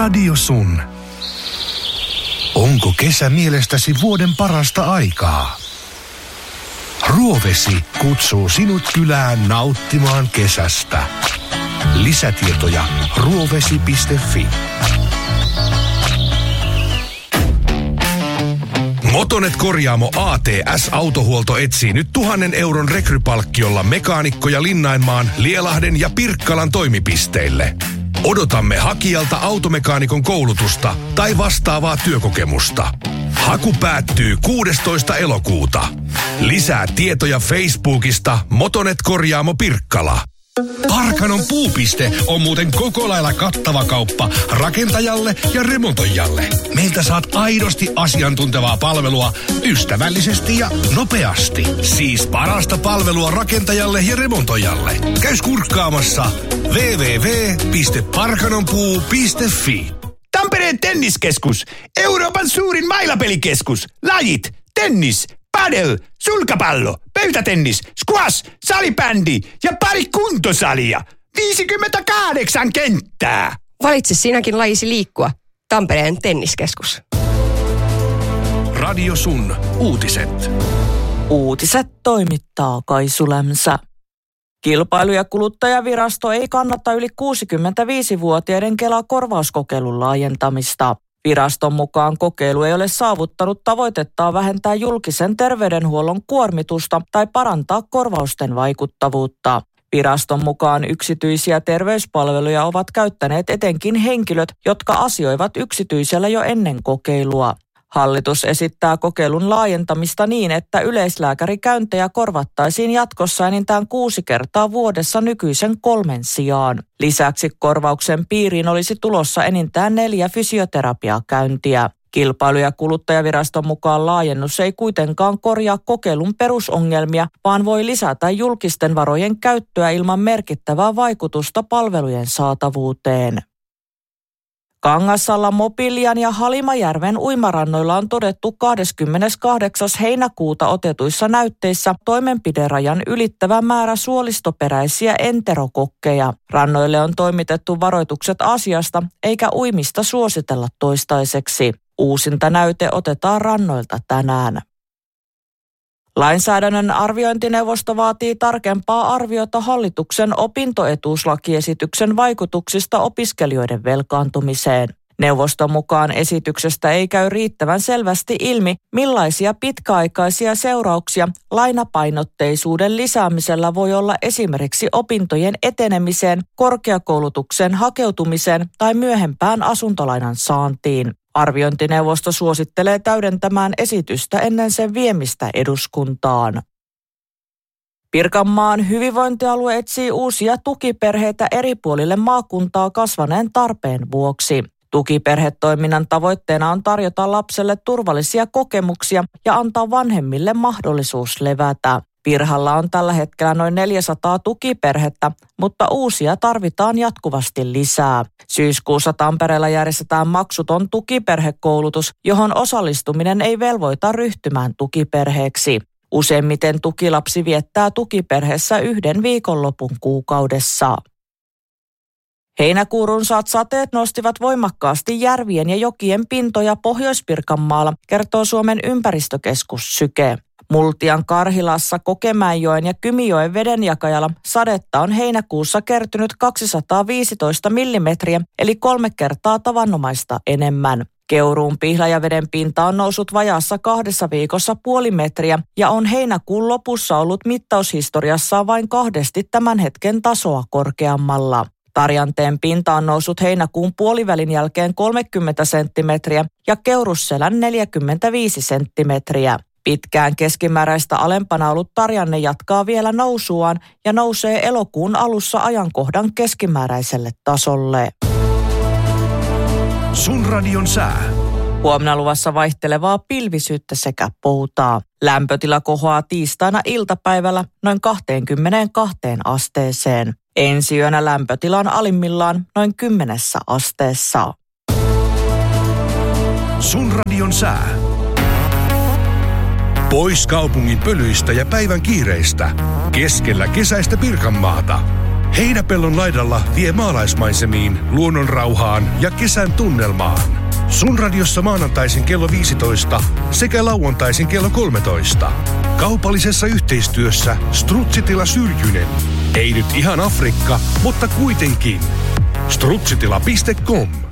Radio Sun. Onko kesä mielestäsi vuoden parasta aikaa? Ruovesi kutsuu sinut kylään nauttimaan kesästä. Lisätietoja ruovesi.fi. Motonet Korjaamo ATS Autohuolto etsii nyt 1 000 euron rekrypalkkiolla mekaanikkoja Linnainmaan, Lielahden ja Pirkkalan toimipisteille. Odotamme hakijalta automekaanikon koulutusta tai vastaavaa työkokemusta. Haku päättyy 16. elokuuta. Lisää tietoja Facebookista Motonet Korjaamo Pirkkala. Parkanon puupiste on muuten koko lailla kattava kauppa rakentajalle ja remontoijalle. Meiltä saat aidosti asiantuntevaa palvelua ystävällisesti ja nopeasti. Siis parasta palvelua rakentajalle ja remontoijalle. Käy kurkkaamassa www.parkanonpuu.fi. Tampereen tenniskeskus, Euroopan suurin mailapelikeskus. Lajit, tennis, padel, sulkapallo, pöytätennis, squash, salibändi ja pari kuntosalia. 58 kenttää. Valitse sinäkin lajisi liikkua. Tampereen tenniskeskus. Radio Sun uutiset. Uutiset toimittaa Kaisu Lämsä. Kilpailu- ja kuluttajavirasto ei kannata yli 65-vuotiaiden Kela-korvauskokeilun laajentamista. Viraston mukaan kokeilu ei ole saavuttanut tavoitettaan vähentää julkisen terveydenhuollon kuormitusta tai parantaa korvausten vaikuttavuutta. Viraston mukaan yksityisiä terveyspalveluja ovat käyttäneet etenkin henkilöt, jotka asioivat yksityisellä jo ennen kokeilua. Hallitus esittää kokeilun laajentamista niin, että yleislääkärikäyntejä korvattaisiin jatkossa enintään 6 kertaa vuodessa nykyisen 3 sijaan. Lisäksi korvauksen piiriin olisi tulossa enintään 4 fysioterapiakäyntiä. Kilpailu- ja kuluttajaviraston mukaan laajennus ei kuitenkaan korjaa kokeilun perusongelmia, vaan voi lisätä julkisten varojen käyttöä ilman merkittävää vaikutusta palvelujen saatavuuteen. Kangassalla, Mobilian ja Halimajärven uimarannoilla on todettu 28. heinäkuuta otetuissa näytteissä toimenpiderajan ylittävä määrä suolistoperäisiä enterokokkeja. Rannoille on toimitettu varoitukset asiasta, eikä uimista suositella toistaiseksi. Uusinta näyte otetaan rannoilta tänään. Lainsäädännön arviointineuvosto vaatii tarkempaa arviota hallituksen opintoetuuslakiesityksen vaikutuksista opiskelijoiden velkaantumiseen. Neuvoston mukaan esityksestä ei käy riittävän selvästi ilmi, millaisia pitkäaikaisia seurauksia lainapainotteisuuden lisäämisellä voi olla esimerkiksi opintojen etenemiseen, korkeakoulutukseen hakeutumiseen tai myöhempään asuntolainan saantiin. Arviointineuvosto suosittelee täydentämään esitystä ennen sen viemistä eduskuntaan. Pirkanmaan hyvinvointialue etsii uusia tukiperheitä eri puolille maakuntaa kasvaneen tarpeen vuoksi. Tukiperhetoiminnan tavoitteena on tarjota lapselle turvallisia kokemuksia ja antaa vanhemmille mahdollisuus levätä. Pirhalla on tällä hetkellä noin 400 tukiperhettä, mutta uusia tarvitaan jatkuvasti lisää. Syyskuussa Tampereella järjestetään maksuton tukiperhekoulutus, johon osallistuminen ei velvoita ryhtymään tukiperheeksi. Useimmiten tukilapsi viettää tukiperheessä 1 viikonlopun kuukaudessa. Heinäkuun runsaat sateet nostivat voimakkaasti järvien ja jokien pintoja Pohjois-Pirkanmaalla, kertoo Suomen ympäristökeskus Syke. Multian, Karhilassa, Kokemäenjoen ja Kymijoen vedenjakajalla sadetta on heinäkuussa kertynyt 215 millimetriä, eli 3 kertaa tavanomaista enemmän. Keuruun Pihlajaveden pinta on noussut vajaassa 2 viikossa 0,5 metriä ja on heinäkuun lopussa ollut mittaushistoriassaan vain 2 tämän hetken tasoa korkeammalla. Tarjanteen pinta on noussut heinäkuun puolivälin jälkeen 30 senttimetriä ja Keurusselän 45 senttimetriä. Pitkään keskimääräistä alempana ollut Tarjanne jatkaa vielä nousuaan ja nousee elokuun alussa ajankohdan keskimääräiselle tasolle. Sun radion sää. Huomenna luvassa vaihtelevaa pilvisyyttä sekä poutaa. Lämpötila kohoaa tiistaina iltapäivällä noin 22 asteeseen. Ensi yönä lämpötila on alimmillaan noin 10 asteessa. Sun radion sää. Pois kaupungin pölyistä ja päivän kiireistä. Keskellä kesäistä Pirkanmaata. Heinäpellon laidalla vie maalaismaisemiin, luonnon rauhaan ja kesän tunnelmaan. Sun radiossa maanantaisin kello 15 sekä lauantaisin kello 13. Kaupallisessa yhteistyössä Strutsitila Syrjynen. Ei nyt ihan Afrikka, mutta kuitenkin. Strutsitila.com